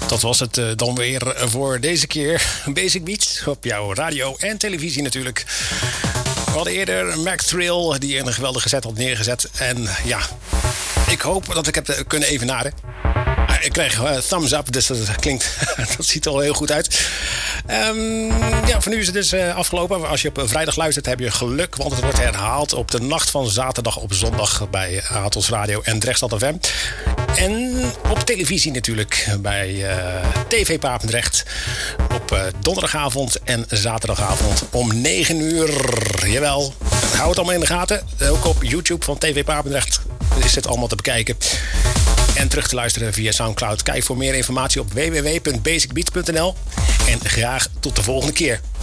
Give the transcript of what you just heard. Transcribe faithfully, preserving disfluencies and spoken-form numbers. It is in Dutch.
Dat was het uh, dan weer voor deze keer. Basic Beats op jouw radio en televisie natuurlijk. We hadden eerder Mac Thrill die een geweldige set had neergezet. En ja, ik hoop dat ik heb kunnen evenaren. Ik kreeg uh, thumbs up, dus dat klinkt, dat ziet er al heel goed uit. Um, ja, voor nu is het dus uh, afgelopen. Als je op vrijdag luistert, heb je geluk, want het wordt herhaald op de nacht van zaterdag op zondag bij Atos Radio en Drechtstad F M. En op televisie natuurlijk bij uh, T V Papendrecht op uh, donderdagavond en zaterdagavond om negen uur. Jawel, hou het allemaal in de gaten. Ook op YouTube van T V Papendrecht is het allemaal te bekijken. En terug te luisteren via Soundcloud. Kijk voor meer informatie op w w w punt basic beats punt n l. En graag tot de volgende keer.